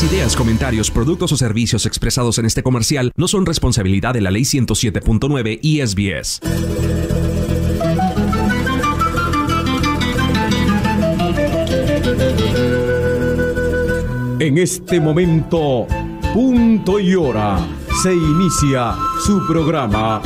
Las ideas, comentarios, productos o servicios expresados en este comercial no son responsabilidad de la Ley 107.9 y SBS. En este momento, punto y hora, se inicia su programa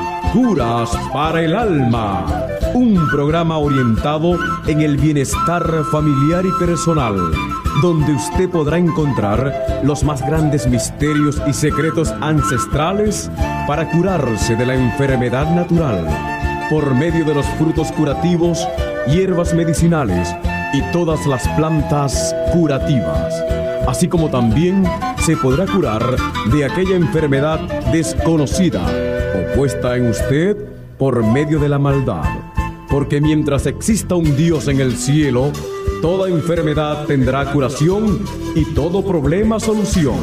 Curas para el Alma, un programa orientado en el bienestar familiar y personal, donde usted podrá encontrar los más grandes misterios y secretos ancestrales para curarse de la enfermedad natural, por medio de los frutos curativos, hierbas medicinales y todas las plantas curativas. Así como también se podrá curar de aquella enfermedad desconocida o puesta en usted por medio de la maldad. Porque mientras exista un Dios en el cielo, toda enfermedad tendrá curación y todo problema solución.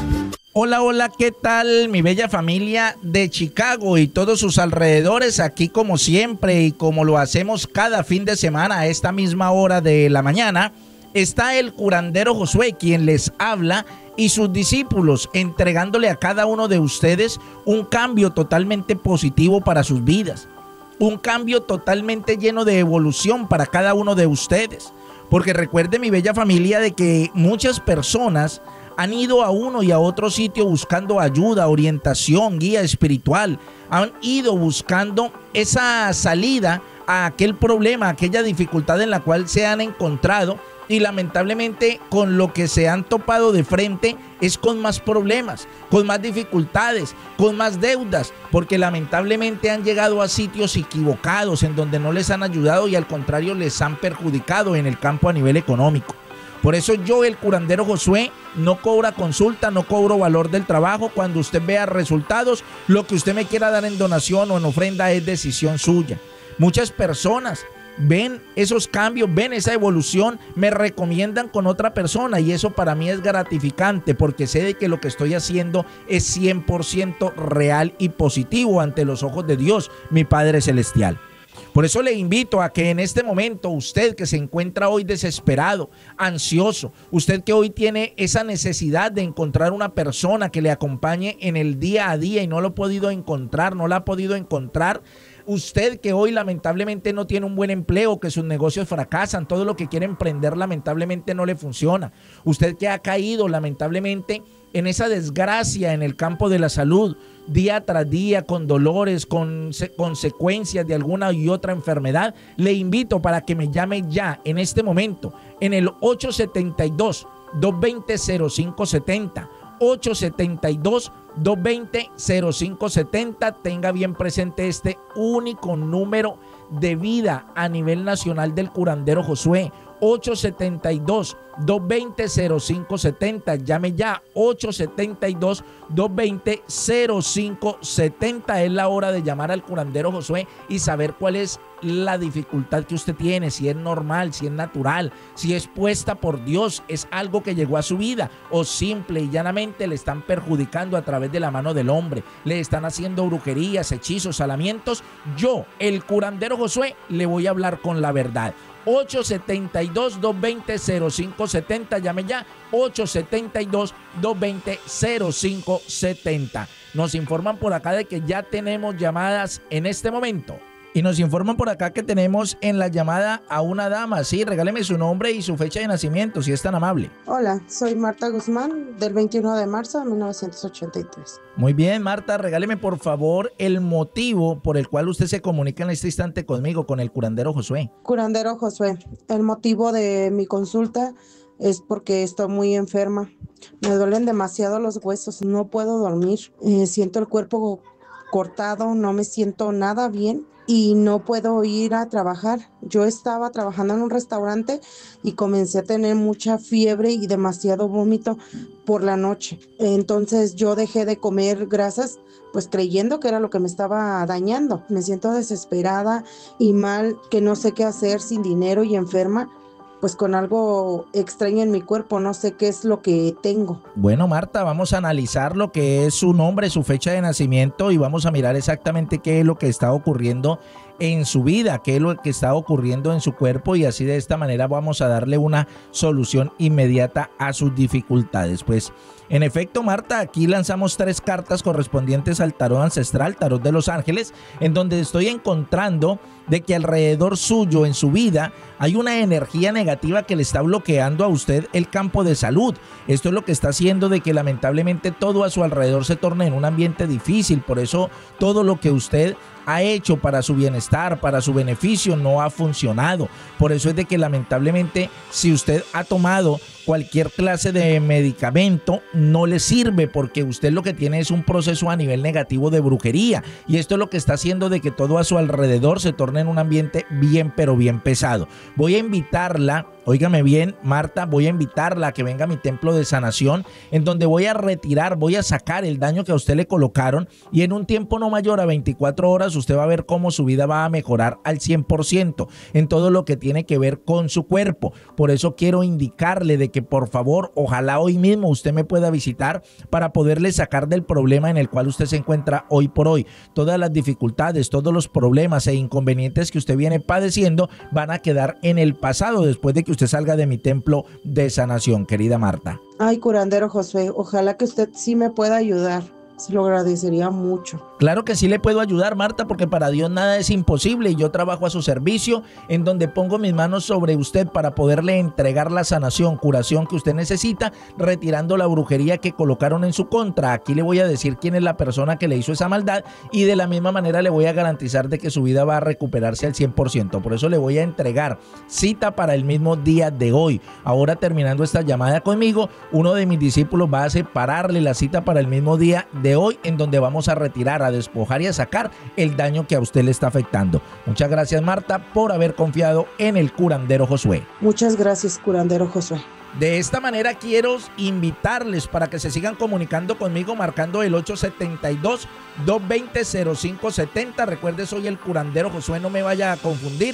Hola, hola, ¿qué tal mi bella familia de Chicago y todos sus alrededores? Aquí como siempre y como lo hacemos cada fin de semana a esta misma hora de la mañana, está el curandero Josué, quien les habla, y sus discípulos, entregándole a cada uno de ustedes un cambio totalmente positivo para sus vidas. Un cambio totalmente lleno de evolución para cada uno de ustedes. Porque recuerde, mi bella familia, de que muchas personas han ido a uno y a otro sitio buscando ayuda, orientación, guía espiritual. Han ido buscando esa salida a aquel problema, a aquella dificultad en la cual se han encontrado. Y lamentablemente con lo que se han topado de frente es con más problemas, con más dificultades, con más deudas, porque lamentablemente han llegado a sitios equivocados en donde no les han ayudado y al contrario les han perjudicado en el campo a nivel económico. Por eso yo, el curandero Josué, no cobra consulta, no cobro valor del trabajo. Cuando usted vea resultados, lo que usted me quiera dar en donación o en ofrenda es decisión suya. Muchas personas ven esos cambios, ven esa evolución, me recomiendan con otra persona y eso para mí es gratificante porque sé de que lo que estoy haciendo es 100% real y positivo ante los ojos de Dios, mi Padre Celestial. Por eso le invito a que en este momento usted que se encuentra hoy desesperado, ansioso, usted que hoy tiene esa necesidad de encontrar una persona que le acompañe en el día a día y no lo ha podido encontrar, usted que hoy lamentablemente no tiene un buen empleo, que sus negocios fracasan, todo lo que quiere emprender lamentablemente no le funciona. Usted que ha caído lamentablemente en esa desgracia en el campo de la salud, día tras día, con dolores, con consecuencias de alguna y otra enfermedad, le invito para que me llame ya en este momento en el 872-220-0570. 872-220-0570. Tenga bien presente este único número de vida a nivel nacional del curandero Josué. 872-220-0570. Llame ya, 872-220-0570. Es la hora de llamar al curandero Josué y saber cuál es la dificultad que usted tiene, si es normal, si es natural, si es puesta por Dios, es algo que llegó a su vida o simple y llanamente le están perjudicando a través de la mano del hombre, le están haciendo brujerías, hechizos, salamientos. Yo, el curandero Josué, le voy a hablar con la verdad. 872-220-0570. Llame ya, 872-220-0570. Nos informan por acá de que ya tenemos llamadas en este momento. Y nos informan por acá que tenemos en la llamada a una dama. Sí, regáleme su nombre y su fecha de nacimiento, si es tan amable. Hola, soy Marta Guzmán, del 21 de marzo de 1983. Muy bien, Marta, regáleme por favor el motivo por el cual usted se comunica en este instante conmigo, con el curandero Josué. Curandero Josué, el motivo de mi consulta es porque estoy muy enferma. Me duelen demasiado los huesos, no puedo dormir. Siento el cuerpo cortado, no me siento nada bien y no puedo ir a trabajar. Yo estaba trabajando en un restaurante y comencé a tener mucha fiebre y demasiado vómito por la noche. Entonces yo dejé de comer grasas, pues creyendo que era lo que me estaba dañando. Me siento desesperada y mal, que no sé qué hacer, sin dinero y enferma, pues con algo extraño en mi cuerpo, no sé qué es lo que tengo. Bueno, Marta, vamos a analizar lo que es su nombre, su fecha de nacimiento y vamos a mirar exactamente qué es lo que está ocurriendo en su vida, qué es lo que está ocurriendo en su cuerpo, y así de esta manera vamos a darle una solución inmediata a sus dificultades. Pues en efecto, Marta, aquí lanzamos 3 cartas correspondientes al tarot ancestral, tarot de los ángeles, en donde estoy encontrando de que alrededor suyo en su vida hay una energía negativa que le está bloqueando a usted el campo de salud. Esto es lo que está haciendo de que lamentablemente todo a su alrededor se torne en un ambiente difícil. Por eso todo lo que usted ha hecho para su bienestar, para su beneficio, no ha funcionado. Por eso es de que lamentablemente, si usted ha tomado cualquier clase de medicamento, no le sirve, porque usted lo que tiene es un proceso a nivel negativo de brujería, y esto es lo que está haciendo de que todo a su alrededor se torne en un ambiente bien, pero bien pesado. Voy a invitarla, óigame bien, Marta, voy a invitarla a que venga a mi templo de sanación, en donde voy a retirar, voy a sacar el daño que a usted le colocaron, y en un tiempo no mayor a 24 horas usted va a ver cómo su vida va a mejorar al 100% en todo lo que tiene que ver con su cuerpo. Por eso quiero indicarle de que por favor, ojalá hoy mismo usted me pueda visitar para poderle sacar del problema en el cual usted se encuentra hoy por hoy. Todas las dificultades, todos los problemas e inconvenientes que usted viene padeciendo van a quedar en el pasado después de que usted salga de mi templo de sanación, querida Marta. Ay, curandero Josué, ojalá que usted sí me pueda ayudar. Se lo agradecería mucho. Claro que sí le puedo ayudar, Marta, porque para Dios nada es imposible, y yo trabajo a su servicio, en donde pongo mis manos sobre usted para poderle entregar la sanación, curación que usted necesita, retirando la brujería que colocaron en su contra. Aquí le voy a decir quién es la persona que le hizo esa maldad, y de la misma manera le voy a garantizar de que su vida va a recuperarse al 100%. Por eso le voy a entregar cita para el mismo día de hoy. Ahora, terminando esta llamada conmigo, uno de mis discípulos va a separarle la cita para el mismo día de hoy, en donde vamos a retirar, a despojar y a sacar el daño que a usted le está afectando. Muchas gracias, Marta, por haber confiado en el curandero Josué. Muchas gracias, curandero Josué. De esta manera quiero invitarles para que se sigan comunicando conmigo marcando el 872-220-0570. Recuerde, soy el curandero Josué, no me vaya a confundir.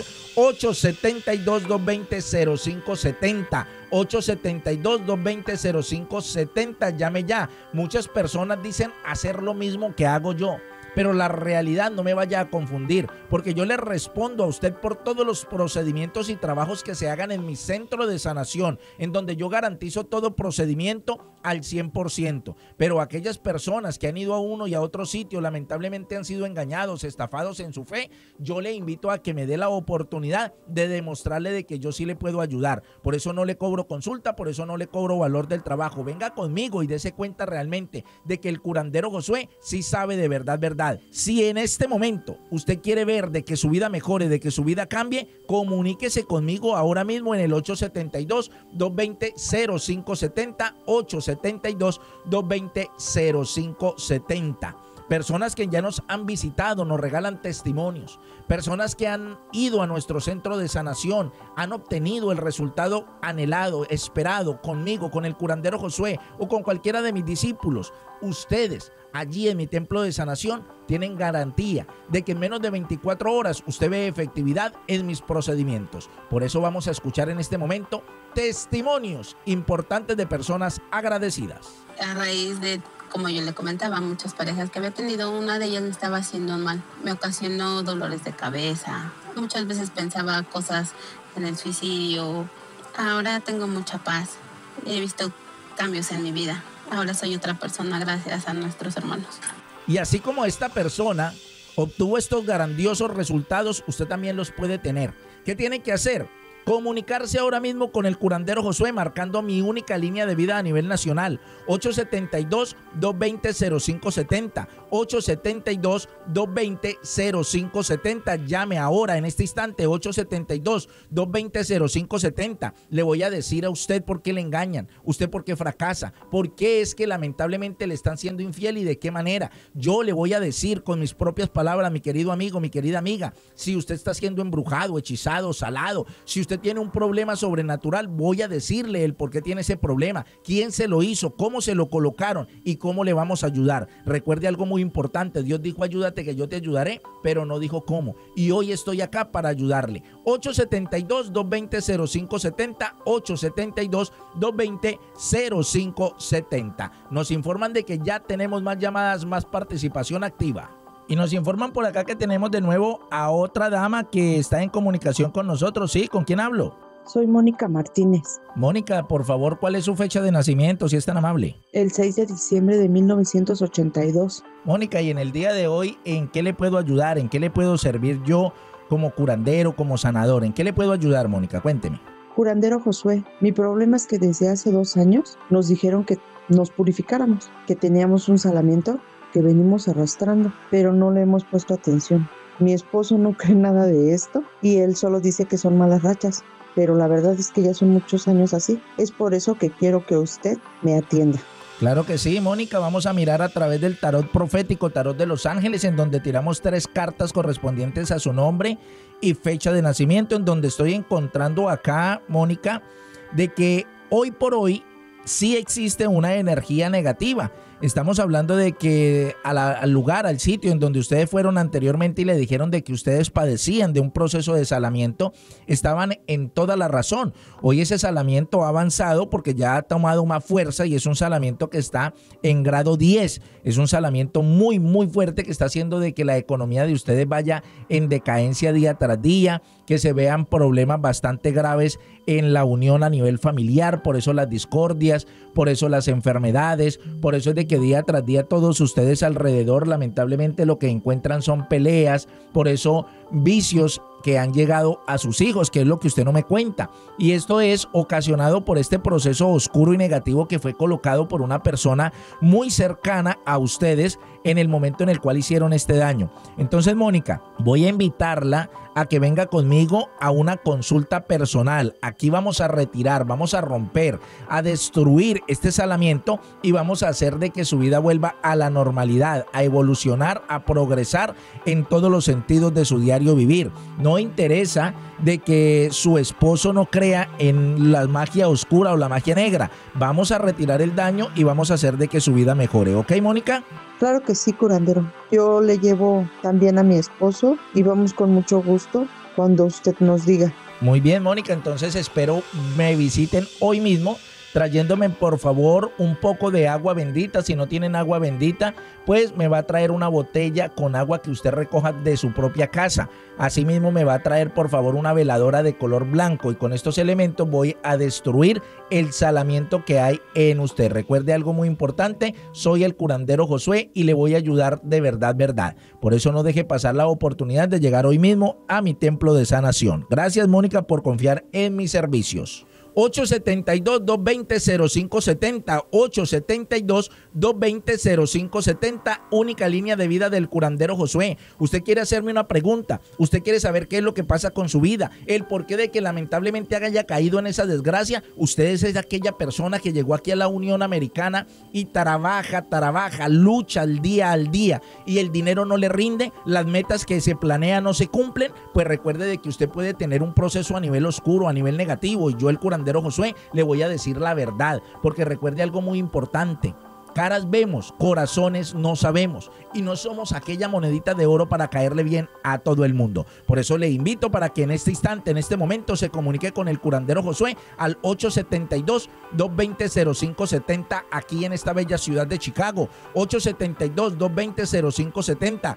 872-220-0570. 872-220-0570. Llame ya. Muchas personas dicen hacer lo mismo que hago yo, pero la realidad, no me vaya a confundir, porque yo le respondo a usted por todos los procedimientos y trabajos que se hagan en mi centro de sanación, en donde yo garantizo todo procedimiento al 100%. Pero aquellas personas que han ido a uno y a otro sitio, lamentablemente han sido engañados, estafados en su fe, yo le invito a que me dé la oportunidad de demostrarle de que yo sí le puedo ayudar. Por eso no le cobro consulta, por eso no le cobro valor del trabajo. Venga conmigo y dése cuenta realmente de que el curandero Josué sí sabe de verdad. Si en este momento usted quiere ver de que su vida mejore, de que su vida cambie, comuníquese conmigo ahora mismo en el 872-220-0570, 872-220-0570. Personas que ya nos han visitado, nos regalan testimonios. Personas que han ido a nuestro centro de sanación, han obtenido el resultado anhelado, esperado, conmigo, con el curandero Josué o con cualquiera de mis discípulos. Ustedes, allí en mi templo de sanación, tienen garantía de que en menos de 24 horas usted ve efectividad en mis procedimientos. Por eso vamos a escuchar en este momento testimonios importantes de personas agradecidas. A raíz de, como yo le comentaba, muchas parejas que había tenido, una de ellas me estaba haciendo mal. Me ocasionó dolores de cabeza. Muchas veces pensaba cosas en el suicidio. Ahora tengo mucha paz. He visto cambios en mi vida. Ahora soy otra persona gracias a nuestros hermanos. Y así como esta persona obtuvo estos grandiosos resultados, usted también los puede tener. ¿Qué tiene que hacer? Comunicarse ahora mismo con el curandero Josué marcando mi única línea de vida a nivel nacional, 872-220-0570, 872-220-0570. Llame ahora en este instante, 872-220-0570. Le voy a decir a usted por qué le engañan, usted por qué fracasa, por qué es que lamentablemente le están siendo infiel y de qué manera. Yo le voy a decir con mis propias palabras, mi querido amigo, mi querida amiga, si usted está siendo embrujado, hechizado, salado, si usted tiene un problema sobrenatural, voy a decirle el por qué tiene ese problema, quién se lo hizo, cómo se lo colocaron y cómo le vamos a ayudar. Recuerde algo muy importante, Dios dijo ayúdate que yo te ayudaré, pero no dijo cómo, y hoy estoy acá para ayudarle. 872-220-0570, 872-220-0570. Nos informan de que ya tenemos más llamadas, más participación activa. Y nos informan por acá que tenemos de nuevo a otra dama que está en comunicación con nosotros. ¿Sí? ¿Con quién hablo? Soy Mónica Martínez. Mónica, por favor, ¿cuál es su fecha de nacimiento, si es tan amable? El 6 de diciembre de 1982. Mónica, y en el día de hoy, ¿en qué le puedo ayudar? ¿En qué le puedo servir yo como curandero, como sanador? ¿En qué le puedo ayudar, Mónica? Cuénteme. Curandero Josué, mi problema es que desde hace 2 años nos dijeron que nos purificáramos, que teníamos un salamiento que venimos arrastrando, pero no le hemos puesto atención. Mi esposo no cree nada de esto y él solo dice que son malas rachas, pero la verdad es que ya son muchos años así. Es por eso que quiero que usted me atienda. Claro que sí, Mónica. Vamos a mirar a través del tarot profético, tarot de los ángeles, en donde tiramos 3 cartas correspondientes a su nombre y fecha de nacimiento, en donde estoy encontrando acá, Mónica, de que hoy por hoy sí existe una energía negativa. Estamos hablando de que al lugar, al sitio en donde ustedes fueron anteriormente y le dijeron de que ustedes padecían de un proceso de salamiento, estaban en toda la razón. Hoy ese salamiento ha avanzado porque ya ha tomado más fuerza y es un salamiento que está en grado 10. Es un salamiento muy, muy fuerte que está haciendo de que la economía de ustedes vaya en decadencia día tras día, que se vean problemas bastante graves en la unión a nivel familiar, por eso las discordias, por eso las enfermedades, por eso es de que día tras día todos ustedes alrededor lamentablemente lo que encuentran son peleas, por eso vicios que han llegado a sus hijos, que es lo que usted no me cuenta. Y esto es ocasionado por este proceso oscuro y negativo que fue colocado por una persona muy cercana a ustedes en el momento en el cual hicieron este daño. Entonces, Mónica, voy a invitarla a que venga conmigo a una consulta personal. Aquí vamos a retirar, vamos a romper, a destruir este salamiento y vamos a hacer de que su vida vuelva a la normalidad, a evolucionar, a progresar en todos los sentidos de su diario vivir. No interesa de que su esposo no crea en la magia oscura o la magia negra. Vamos a retirar el daño y vamos a hacer de que su vida mejore. ¿Ok, Mónica? Claro que sí, curandero. Yo le llevo también a mi esposo y vamos con mucho gusto cuando usted nos diga. Muy bien, Mónica, entonces espero me visiten hoy mismo trayéndome por favor un poco de agua bendita. Si no tienen agua bendita, pues me va a traer una botella con agua que usted recoja de su propia casa. Asimismo me va a traer por favor una veladora de color blanco y con estos elementos voy a destruir el salamiento que hay en usted. Recuerde algo muy importante, soy el curandero Josué y le voy a ayudar de verdad, verdad. Por eso no deje pasar la oportunidad de llegar hoy mismo a mi templo de sanación. Gracias, Mónica, por confiar en mis servicios. 872-220-0570, 872-220-0570, única línea de vida del curandero Josué. Usted quiere hacerme una pregunta, usted quiere saber qué es lo que pasa con su vida, el porqué de que lamentablemente haya caído en esa desgracia. Usted es aquella persona que llegó aquí a la Unión Americana y trabaja, lucha al día y el dinero no le rinde, las metas que se planean no se cumplen. Pues recuerde de que usted puede tener un proceso a nivel oscuro, a nivel negativo, y yo, el curandero Josué, le voy a decir la verdad, porque recuerde algo muy importante: caras vemos, corazones no sabemos, y no somos aquella monedita de oro para caerle bien a todo el mundo. Por eso le invito para que en este instante, en este momento, se comunique con el curandero Josué al 872-220-0570 aquí en esta bella ciudad de Chicago. 872-220-0570,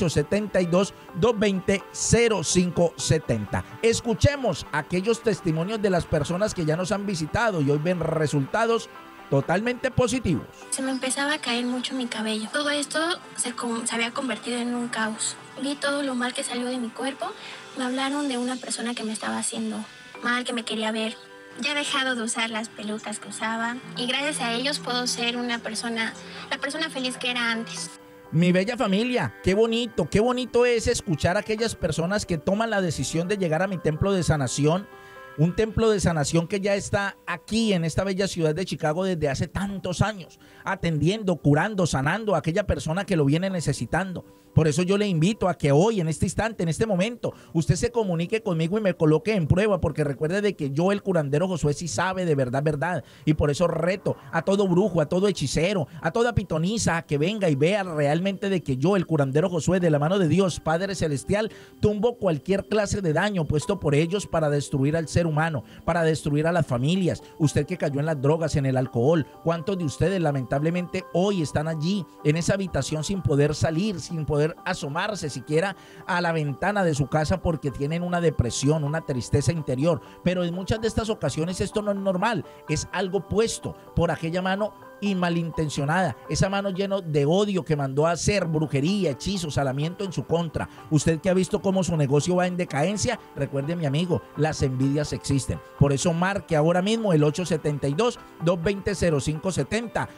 872-220-0570. Escuchemos aquellos testimonios de las personas que ya nos han visitado y hoy ven resultados totalmente positivos. Se me empezaba a caer mucho mi cabello. Todo esto se había convertido en un caos. Vi todo lo mal que salió de mi cuerpo. Me hablaron de una persona que me estaba haciendo mal, que me quería ver. Ya he dejado de usar las pelucas que usaba y gracias a ellos puedo ser la persona feliz que era antes. Mi bella familia, qué bonito es escuchar a aquellas personas que toman la decisión de llegar a mi templo de sanación. Un templo de sanación que ya está aquí en esta bella ciudad de Chicago desde hace tantos años, atendiendo, curando, sanando a aquella persona que lo viene necesitando. Por eso yo le invito a que hoy, en este instante, en este momento, usted se comunique conmigo y me coloque en prueba, porque recuerde de que yo, el curandero Josué, sí sabe de verdad, verdad. Y por eso reto a todo brujo, a todo hechicero, a toda pitonisa a que venga y vea realmente de que yo, el curandero Josué, de la mano de Dios Padre Celestial, tumbo cualquier clase de daño puesto por ellos para destruir al ser humano, para destruir a las familias. Usted que cayó en las drogas, en el alcohol, ¿cuántos de ustedes lamentablemente hoy están allí en esa habitación sin poder salir, sin poder asomarse siquiera a la ventana de su casa porque tienen una depresión, una tristeza interior? Pero en muchas de estas ocasiones esto no es normal, es algo puesto por aquella mano y malintencionada, esa mano llena de odio que mandó a hacer brujería, hechizos, salamiento en su contra. Usted que ha visto cómo su negocio va en decadencia, recuerde, mi amigo, las envidias existen. Por eso marque ahora mismo el 872-220-0570,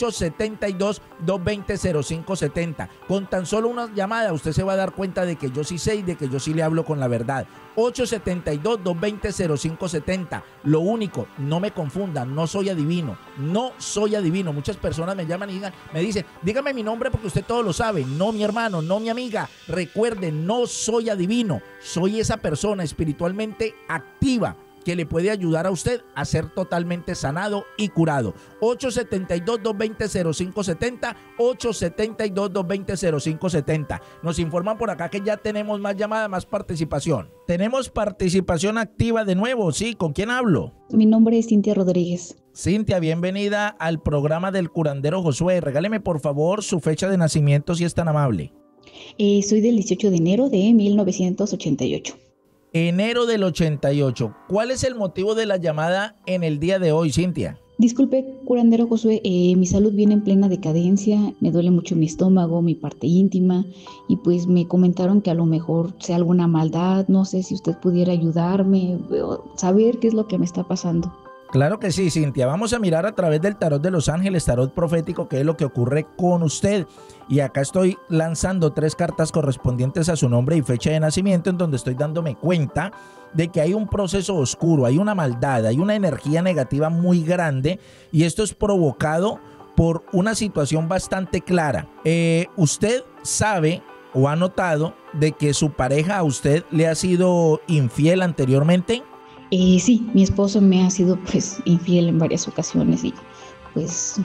872-220-0570. Con tan solo una llamada usted se va a dar cuenta de que yo sí sé y de que yo sí le hablo con la verdad. 872-220-0570. Lo único, no me confundan, no soy adivino, no soy adivino. Muchas personas me llaman y me dicen, dígame mi nombre porque usted todo lo sabe. No, mi hermano, no, mi amiga. Recuerden, no soy adivino, soy esa persona espiritualmente activa que le puede ayudar a usted a ser totalmente sanado y curado. 872-220-0570, 872-220-0570. Nos informan por acá que ya tenemos más llamadas, más participación. Tenemos participación activa de nuevo, ¿sí? ¿Con quién hablo? Mi nombre es Cintia Rodríguez. Cintia, bienvenida al programa del curandero Josué. Regáleme por favor su fecha de nacimiento si es tan amable. Soy del 18 de enero de 1988. Enero del 88. ¿Cuál es el motivo de la llamada en el día de hoy, Cintia? Disculpe, curandero Josué, mi salud viene en plena decadencia, me duele mucho mi estómago, mi parte íntima, y pues me comentaron que a lo mejor sea alguna maldad, no sé si usted pudiera ayudarme, saber qué es lo que me está pasando. Claro que sí, Cintia. Vamos a mirar a través del tarot de los ángeles, tarot profético, qué es lo que ocurre con usted. Y acá estoy lanzando 3 cartas correspondientes a su nombre y fecha de nacimiento, en donde estoy dándome cuenta de que hay un proceso oscuro, hay una maldad, hay una energía negativa muy grande, y esto es provocado por una situación bastante clara. Usted sabe o ha notado de que su pareja a usted le ha sido infiel anteriormente. Sí, mi esposo me ha sido pues infiel en varias ocasiones y pues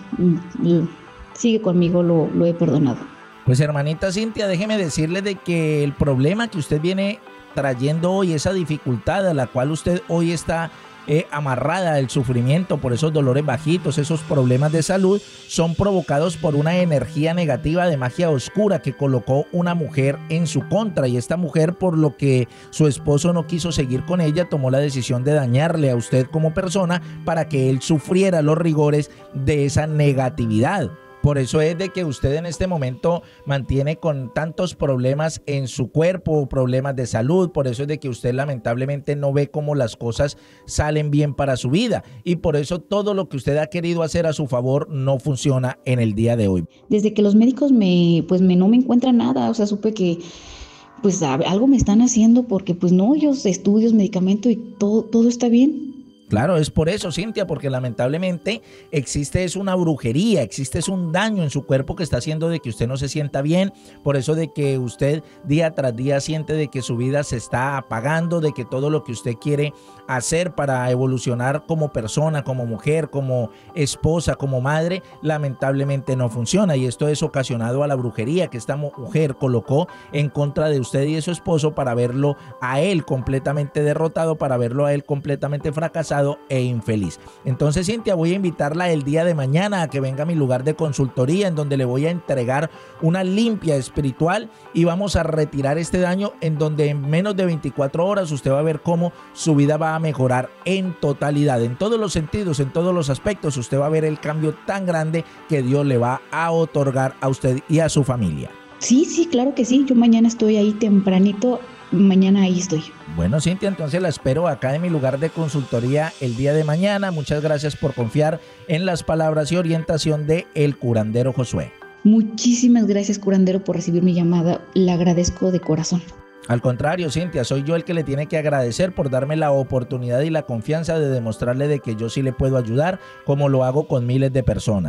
sigue conmigo, lo he perdonado. Pues hermanita Cintia, déjeme decirle de que el problema que usted viene trayendo hoy, esa dificultad a la cual usted hoy está amarrada, el sufrimiento por esos dolores bajitos, esos problemas de salud, son provocados por una energía negativa de magia oscura que colocó una mujer en su contra, y esta mujer, por lo que su esposo no quiso seguir con ella, tomó la decisión de dañarle a usted como persona para que él sufriera los rigores de esa negatividad. Por eso es de que usted en este momento mantiene con tantos problemas en su cuerpo, problemas de salud. Por eso es de que usted lamentablemente no ve cómo las cosas salen bien para su vida. Y por eso todo lo que usted ha querido hacer a su favor no funciona en el día de hoy. Desde que los médicos no me encuentran nada, o sea, supe que pues algo me están haciendo porque pues no, ellos estudios, medicamento y todo está bien. Claro, es por eso, Cintia, porque lamentablemente existe una brujería, existe un daño en su cuerpo que está haciendo de que usted no se sienta bien. Por eso de que usted día tras día siente de que su vida se está apagando, de que todo lo que usted quiere hacer para evolucionar como persona, como mujer, como esposa, como madre, lamentablemente no funciona. Y esto es ocasionado a la brujería que esta mujer colocó en contra de usted y de su esposo para verlo a él completamente derrotado, para verlo a él completamente fracasado e infeliz. Entonces, Cintia, voy a invitarla el día de mañana a que venga a mi lugar de consultoría, en donde le voy a entregar una limpia espiritual y vamos a retirar este daño, en donde en menos de 24 horas usted va a ver cómo su vida va a mejorar en totalidad, en todos los sentidos, en todos los aspectos. Usted va a ver el cambio tan grande que Dios le va a otorgar a usted y a su familia. Sí, claro que sí. Yo mañana estoy ahí tempranito. Mañana ahí estoy. Bueno, Cintia, entonces la espero acá en mi lugar de consultoría el día de mañana. Muchas gracias por confiar en las palabras y orientación de el curandero Josué. Muchísimas gracias, curandero, por recibir mi llamada. Le agradezco de corazón. Al contrario, Cintia, soy yo el que le tiene que agradecer por darme la oportunidad y la confianza de demostrarle de que yo sí le puedo ayudar, como lo hago con miles de personas.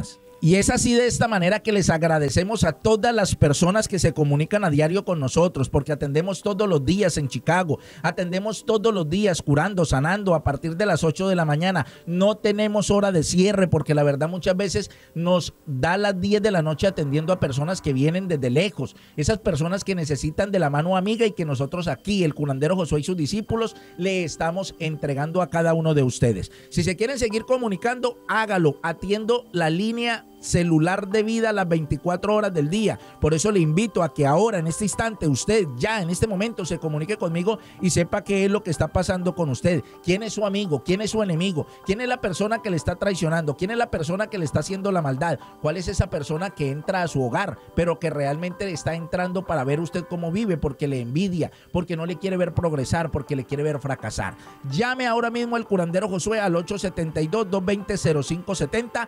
Y es así de esta manera que les agradecemos a todas las personas que se comunican a diario con nosotros, porque atendemos todos los días en Chicago, atendemos todos los días curando, sanando a partir de las 8 de la mañana. No tenemos hora de cierre porque la verdad muchas veces nos da las 10 de la noche atendiendo a personas que vienen desde lejos, esas personas que necesitan de la mano amiga y que nosotros aquí, el curandero Josué y sus discípulos, le estamos entregando a cada uno de ustedes. Si se quieren seguir comunicando, hágalo, atiendo la línea celular de vida las 24 horas del día. Por eso le invito a que ahora, en este instante, usted ya en este momento se comunique conmigo y sepa qué es lo que está pasando con usted, quién es su amigo, quién es su enemigo, quién es la persona que le está traicionando, quién es la persona que le está haciendo la maldad, cuál es esa persona que entra a su hogar, pero que realmente está entrando para ver usted cómo vive, porque le envidia, porque no le quiere ver progresar, porque le quiere ver fracasar. Llame ahora mismo al curandero Josué al 872-220-0570,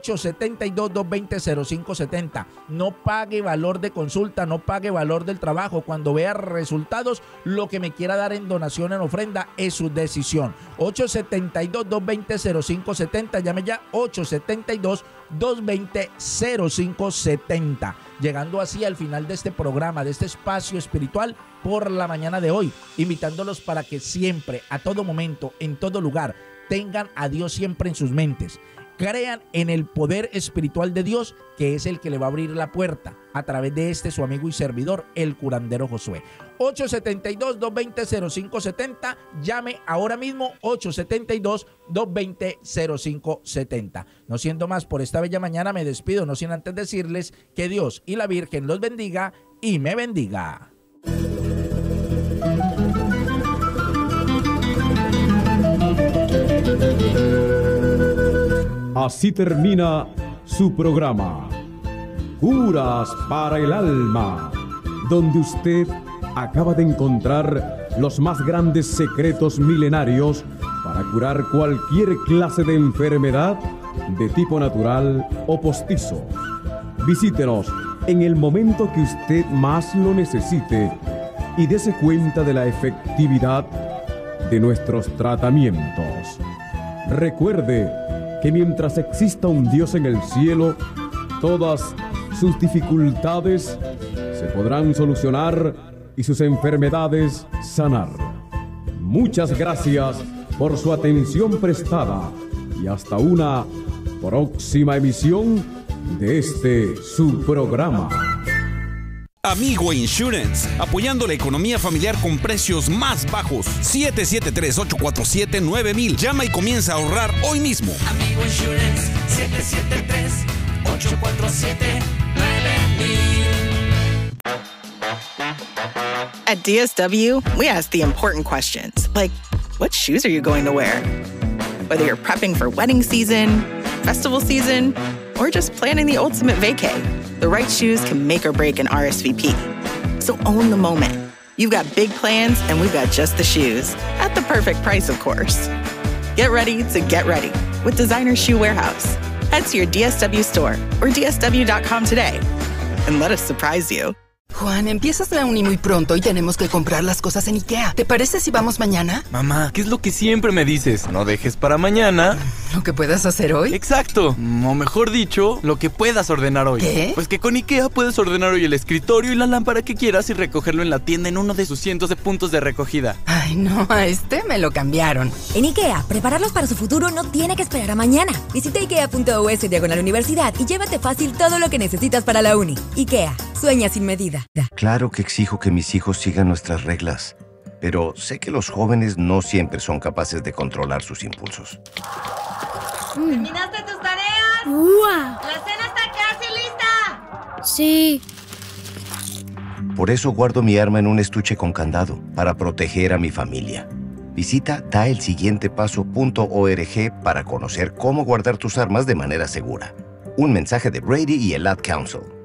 872-220-0570. No pague valor de consulta, no pague valor del trabajo. Cuando vea resultados, lo que me quiera dar en donación, en ofrenda, es su decisión. 872-220-0570. Llame ya, 872-220-0570. Llegando así al final de este programa, de este espacio espiritual por la mañana de hoy, invitándolos para que siempre, a todo momento, en todo lugar, tengan a Dios siempre en sus mentes. Crean en el poder espiritual de Dios, que es el que le va a abrir la puerta a través de su amigo y servidor, el curandero Josué. 872-220-0570. Llame ahora mismo, 872-220-0570. No siendo más por esta bella mañana, me despido, no sin antes decirles que Dios y la Virgen los bendiga y me bendiga. Así termina su programa, Curas para el Alma, donde usted acaba de encontrar los más grandes secretos milenarios para curar cualquier clase de enfermedad de tipo natural o postizo. Visítenos en el momento que usted más lo necesite y dése cuenta de la efectividad de nuestros tratamientos. Recuerde que mientras exista un Dios en el cielo, todas sus dificultades se podrán solucionar y sus enfermedades sanar. Muchas gracias por su atención prestada y hasta una próxima emisión de su programa. Amigo Insurance, apoyando la economía familiar con precios más bajos. 773-847-9000. Llama y comienza a ahorrar hoy mismo. Amigo Insurance, 773-847-9000. At DSW, we ask the important questions, like, what shoes are you going to wear? Whether you're prepping for wedding season, festival season, or just planning the ultimate vacay, the right shoes can make or break an RSVP. So own the moment. You've got big plans, and we've got just the shoes. At the perfect price, of course. Get ready to get ready with Designer Shoe Warehouse. Head to your DSW store or DSW.com today and let us surprise you. Juan, empiezas la uni muy pronto y tenemos que comprar las cosas en IKEA. ¿Te parece si vamos mañana? Mamá, ¿qué es lo que siempre me dices? No dejes para mañana ¿lo que puedas hacer hoy? Exacto, o mejor dicho, lo que puedas ordenar hoy. ¿Qué? Pues que con IKEA puedes ordenar hoy el escritorio y la lámpara que quieras y recogerlo en la tienda en uno de sus cientos de puntos de recogida. Ay, no, a me lo cambiaron. En IKEA, prepararlos para su futuro no tiene que esperar a mañana. Visita IKEA.us/universidad y llévate fácil todo lo que necesitas para la uni. IKEA, sueña sin medida. Claro que exijo que mis hijos sigan nuestras reglas, pero sé que los jóvenes no siempre son capaces de controlar sus impulsos. ¿Terminaste tus tareas? ¡Uah! ¡La cena está casi lista! Sí. Por eso guardo mi arma en un estuche con candado, para proteger a mi familia. Visita daelsiguientepaso.org para conocer cómo guardar tus armas de manera segura. Un mensaje de Brady y el Ad Council.